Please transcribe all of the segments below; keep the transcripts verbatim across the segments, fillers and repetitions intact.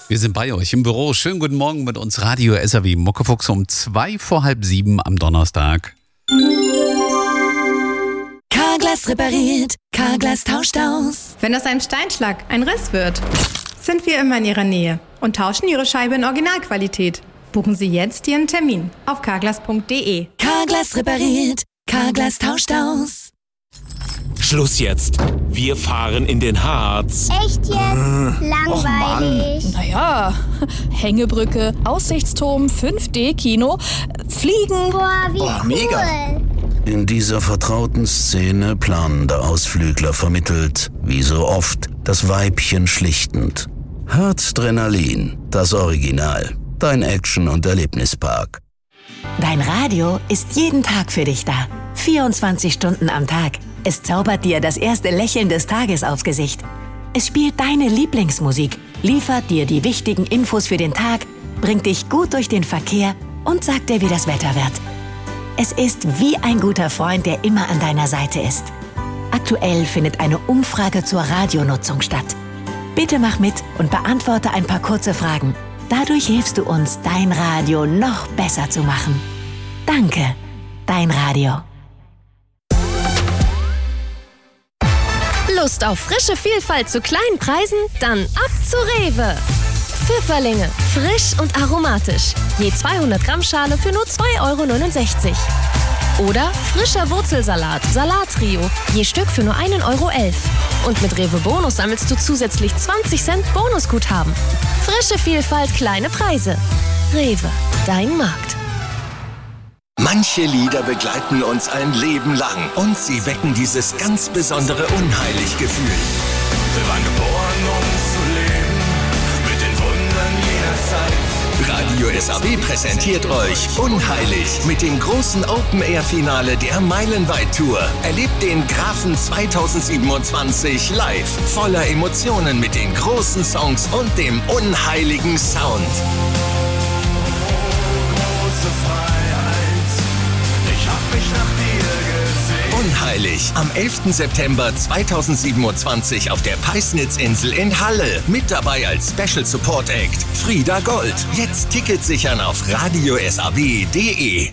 Wir sind bei euch im Büro. Schönen guten Morgen mit uns Radio S R W Muckefuchs um zwei vor halb sieben am Donnerstag. Carglass repariert, Carglass tauscht aus. Wenn aus einem Steinschlag ein Riss wird, sind wir immer in Ihrer Nähe und tauschen Ihre Scheibe in Originalqualität. Buchen Sie jetzt Ihren Termin auf carglass punkt de. Carglass repariert, Carglass tauscht aus. Schluss jetzt. Wir fahren in den Harz. Echt jetzt? Äh, Langweilig. Naja, Hängebrücke, Aussichtsturm, fünf D Kino, Fliegen. Boah, wie oh, cool. Mega. In dieser vertrauten Szene planender Ausflügler vermittelt, wie so oft, das Weibchen schlichtend. Harzdrenalin, das Original. Dein Action- und Erlebnispark. Dein Radio ist jeden Tag für dich da. vierundzwanzig Stunden am Tag. Es zaubert dir das erste Lächeln des Tages aufs Gesicht. Es spielt deine Lieblingsmusik, liefert dir die wichtigen Infos für den Tag, bringt dich gut durch den Verkehr und sagt dir, wie das Wetter wird. Es ist wie ein guter Freund, der immer an deiner Seite ist. Aktuell findet eine Umfrage zur Radionutzung statt. Bitte mach mit und beantworte ein paar kurze Fragen. Dadurch hilfst du uns, dein Radio noch besser zu machen. Danke, dein Radio. Lust auf frische Vielfalt zu kleinen Preisen? Dann ab zu Rewe. Pfifferlinge, frisch und aromatisch. Je zweihundert Gramm Schale für nur zwei Euro neunundsechzig. Oder frischer Wurzelsalat, Salattrio, je Stück für nur ein Euro elf. Und mit Rewe Bonus sammelst du zusätzlich zwanzig Cent Bonusguthaben. Frische Vielfalt, kleine Preise. Rewe, dein Markt. Manche Lieder begleiten uns ein Leben lang und sie wecken dieses ganz besondere Unheilig-Gefühl. Wir waren geboren, um zu leben, mit den Wundern jeder Zeit. Radio S R W präsentiert euch Unheilig mit dem großen Open-Air-Finale der Meilenweit-Tour. Erlebt den Grafen zweitausendsiebenundzwanzig live, voller Emotionen mit den großen Songs und dem unheiligen Sound. Unheilig am elften September zweitausendsiebenundzwanzig auf der Peisnitzinsel in Halle. Mit dabei als Special Support Act Frieda Gold. Jetzt Tickets sichern auf radio s r w punkt de.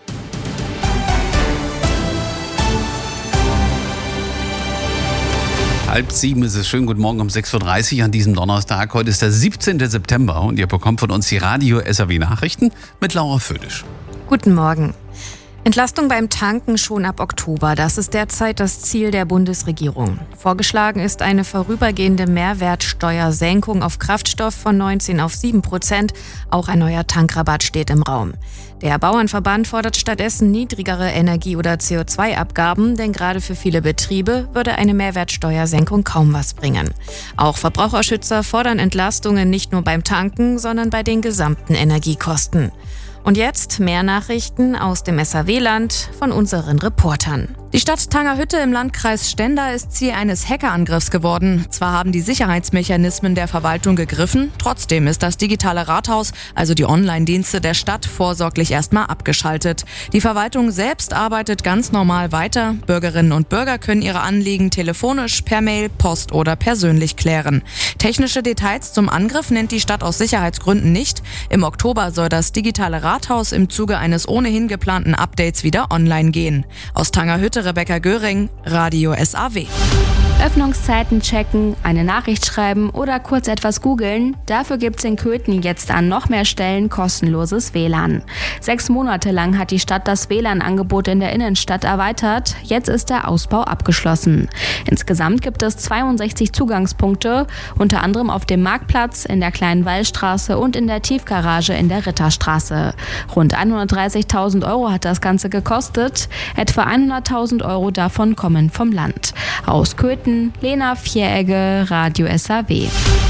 Halb sieben ist es. Schönen guten Morgen um sechs Uhr dreißig an diesem Donnerstag. Heute ist der siebzehnten September und ihr bekommt von uns die Radio S R W Nachrichten mit Laura Födisch. Guten Morgen. Entlastung beim Tanken schon ab Oktober. Das ist derzeit das Ziel der Bundesregierung. Vorgeschlagen ist eine vorübergehende Mehrwertsteuersenkung auf Kraftstoff von neunzehn auf sieben Prozent. Auch ein neuer Tankrabatt steht im Raum. Der Bauernverband fordert stattdessen niedrigere Energie- oder C O zwei Abgaben, denn gerade für viele Betriebe würde eine Mehrwertsteuersenkung kaum was bringen. Auch Verbraucherschützer fordern Entlastungen nicht nur beim Tanken, sondern bei den gesamten Energiekosten. Und jetzt mehr Nachrichten aus dem S R W-Land von unseren Reportern. Die Stadt Tangerhütte im Landkreis Stendal ist Ziel eines Hackerangriffs geworden. Zwar haben die Sicherheitsmechanismen der Verwaltung gegriffen, trotzdem ist das digitale Rathaus, also die Online-Dienste der Stadt, vorsorglich erstmal abgeschaltet. Die Verwaltung selbst arbeitet ganz normal weiter. Bürgerinnen und Bürger können ihre Anliegen telefonisch, per Mail, Post oder persönlich klären. Technische Details zum Angriff nennt die Stadt aus Sicherheitsgründen nicht. Im Oktober soll das digitale Rathaus im Zuge eines ohnehin geplanten Updates wieder online gehen. Aus Tangerhütte Rebecca Göring, Radio S R W. Öffnungszeiten checken, eine Nachricht schreiben oder kurz etwas googeln. Dafür gibt's in Köthen jetzt an noch mehr Stellen kostenloses W L A N. Sechs Monate lang hat die Stadt das W L A N-Angebot in der Innenstadt erweitert. Jetzt ist der Ausbau abgeschlossen. Insgesamt gibt es zweiundsechzig Zugangspunkte, unter anderem auf dem Marktplatz, in der Kleinen Wallstraße und in der Tiefgarage in der Ritterstraße. Rund hundertdreißigtausend Euro hat das Ganze gekostet. Etwa hunderttausend Euro davon kommen vom Land. Aus Köthen Lena Vieregge, Radio S R W.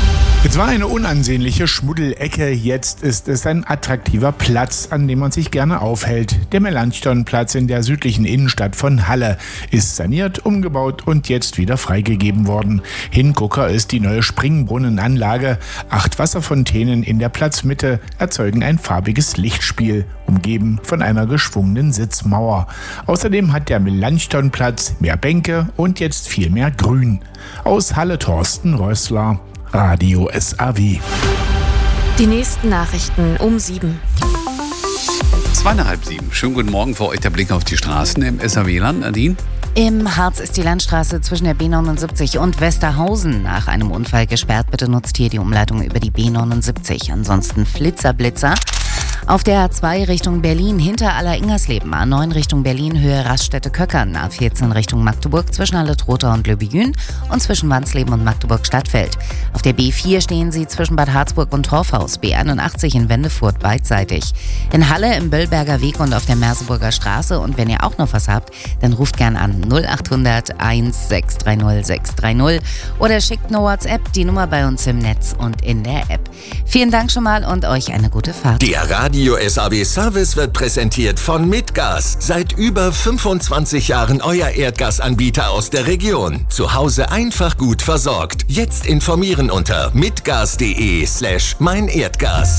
Es war eine unansehnliche Schmuddelecke, jetzt ist es ein attraktiver Platz, an dem man sich gerne aufhält. Der Melanchthonplatz in der südlichen Innenstadt von Halle ist saniert, umgebaut und jetzt wieder freigegeben worden. Hingucker ist die neue Springbrunnenanlage. Acht Wasserfontänen in der Platzmitte erzeugen ein farbiges Lichtspiel, umgeben von einer geschwungenen Sitzmauer. Außerdem hat der Melanchthonplatz mehr Bänke und jetzt viel mehr Grün. Aus Halle Thorsten Rössler, Radio S R W. Die nächsten Nachrichten um sieben. Zweieinhalb sieben. Schönen guten Morgen, für euch der Blick auf die Straßen im S A W-Land. Nadine? Im Harz ist die Landstraße zwischen der B neunundsiebzig und Westerhausen nach einem Unfall gesperrt. Bitte nutzt hier die Umleitung über die B neunundsiebzig. Ansonsten Flitzer, Blitzer. Auf der A zwei Richtung Berlin hinter Aller-Ingersleben, A neun Richtung Berlin Höhe Raststätte-Köckern, A vierzehn Richtung Magdeburg zwischen Halle-Trotha und Löbejün und zwischen Wansleben und Magdeburg-Stadtfeld. Auf der B vier stehen Sie zwischen Bad Harzburg und Torfhaus, B einundachtzig in Wendefurt beidseitig. In Halle im Böllberger Weg und auf der Merseburger Straße. Und wenn ihr auch noch was habt, dann ruft gern an null acht hundert eins sechs drei null sechs drei null oder schickt eine WhatsApp, die Nummer bei uns im Netz und in der App. Vielen Dank schon mal und euch eine gute Fahrt. Der Radio S A W Service wird präsentiert von Mitgas. Seit über fünfundzwanzig Jahren euer Erdgasanbieter aus der Region. Zu Hause einfach gut versorgt. Jetzt informieren unter mitgas.de slash mein Erdgas.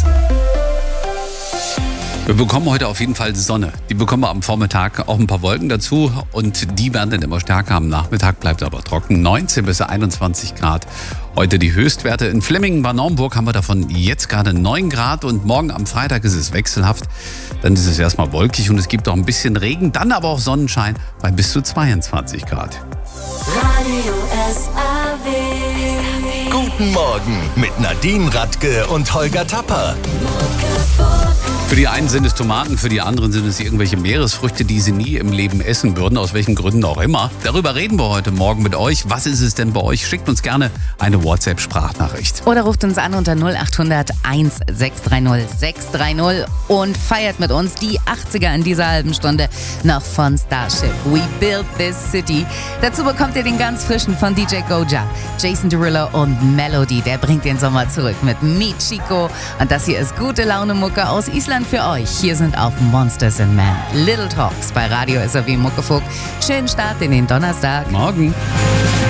Wir bekommen heute auf jeden Fall Sonne. Die bekommen wir am Vormittag auch ein paar Wolken dazu und die werden dann immer stärker. Am Nachmittag bleibt aber trocken. neunzehn bis einundzwanzig Grad. Heute die Höchstwerte. In Flemmingen bei Naumburg haben wir davon jetzt gerade neun Grad und morgen am Freitag ist es wechselhaft. Dann ist es erstmal wolkig und es gibt auch ein bisschen Regen, dann aber auch Sonnenschein bei bis zu zweiundzwanzig Grad. Radio S A W. Guten Morgen mit Nadine Radke und Holger Tapper. Für die einen sind es Tomaten, für die anderen sind es irgendwelche Meeresfrüchte, die sie nie im Leben essen würden, aus welchen Gründen auch immer. Darüber reden wir heute Morgen mit euch. Was ist es denn bei euch? Schickt uns gerne eine WhatsApp-Sprachnachricht. Oder ruft uns an unter null acht hundert eins sechs drei null sechs drei null und feiert mit uns die achtziger in dieser halben Stunde noch von Starship. We built this city. Dazu bekommt ihr den ganz frischen von D J Goja, Jason Derulo und Melody. Der bringt den Sommer zurück mit Meet Chico. Und das hier ist gute Laune-Mucke aus Island für euch. Hier sind auf Monsters and Men Little Talks bei Radio S A W Muckefuck. Schönen Start in den Donnerstag. Morgen.